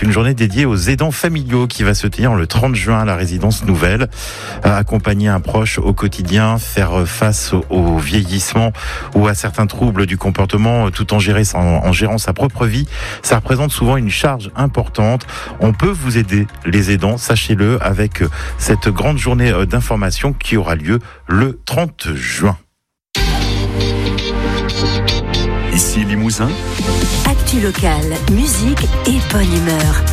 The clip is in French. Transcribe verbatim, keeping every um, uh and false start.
une journée dédiée aux aidants familiaux qui va se tenir le trente juin à la résidence nouvelle. Accompagner un proche au quotidien, faire face au vieillissement ou à certains troubles du comportement tout en, gérer, en, en gérant sa propre vie, ça représente souvent une charge importante. On peut vous aider, les aidants, sachez-le, avec cette grande journée d'information qui aura lieu le trente juin. Ici Limousin. Actu locale, musique et bonne humeur.